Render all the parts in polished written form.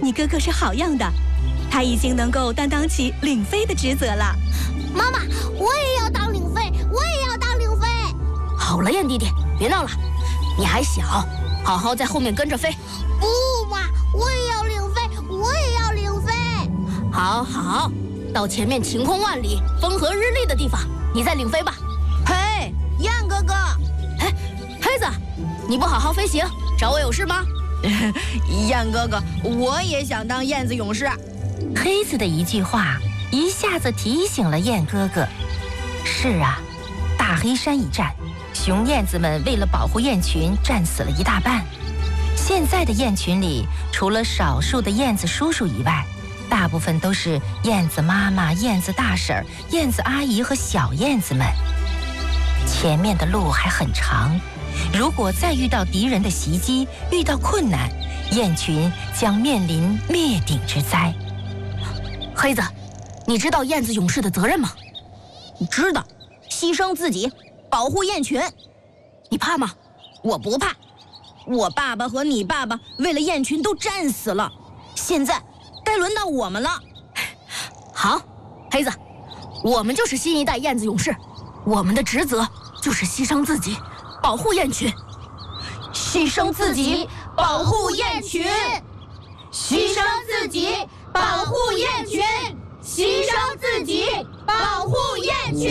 你哥哥是好样的，他已经能够担当起领飞的职责了。 妈妈，我也要当领飞，我也要当领飞。 好了，燕弟弟，别闹了，你还小，好好在后面跟着飞。 不嘛，我也要领飞，我也要领飞。 好好，到前面晴空万里、风和日丽的地方，你再领飞吧。 嘿，燕哥哥， 哎，黑子，你不好好飞行，找我有事吗？ 燕哥哥，我也想当燕子勇士。 黑子的一句话一下子提醒了燕哥哥。是啊，大黑山一战，雄燕子们为了保护燕群，战死了一大半。现在的燕群里，除了少数的燕子叔叔以外，大部分都是燕子妈妈、燕子大婶、燕子阿姨和小燕子们。前面的路还很长，如果再遇到敌人的袭击，遇到困难，燕群将面临灭顶之灾。 黑子，你知道燕子勇士的责任吗？ 知道，牺牲自己，保护燕群。 你怕吗？ 我不怕，我爸爸和你爸爸为了燕群都战死了，现在该轮到我们了。 好，黑子，我们就是新一代燕子勇士，我们的职责就是牺牲自己，保护燕群。 牺牲自己，保护燕群；牺牲自己，保护燕群；牺牲自己，保护燕群。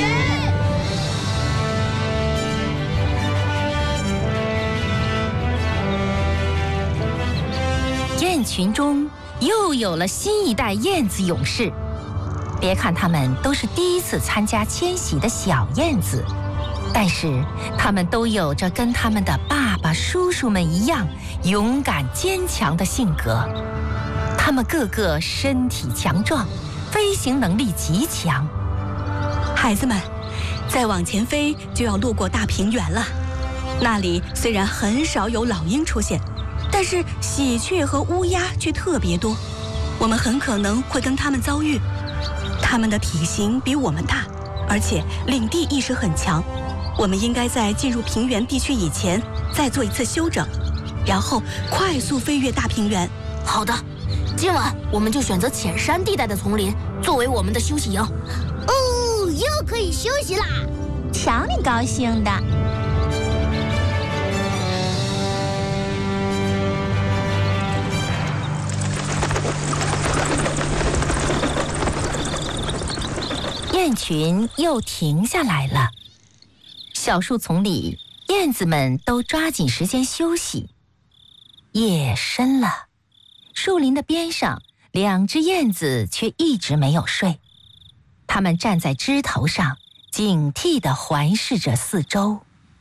燕群中又有了新一代燕子勇士。别看他们都是第一次参加迁徙的小燕子，但是他们都有着跟他们的爸爸、叔叔们一样勇敢坚强的性格。他们个个身体强壮，飞行能力极强。 孩子们，再往前飞就要路过大平原了。那里虽然很少有老鹰出现，但是喜鹊和乌鸦却特别多。我们很可能会跟它们遭遇。它们的体型比我们大，而且领地意识很强。我们应该在进入平原地区以前再做一次休整，然后快速飞越大平原。 好的，今晚我们就选择浅山地带的丛林作为我们的休息营。 哦，又可以休息啦！ 瞧你高兴的。 燕群又停下来了。小树丛里，燕子们都抓紧时间休息。夜深了，树林的边上，两只燕子却一直没有睡。它们站在枝头上，警惕地环视着四周。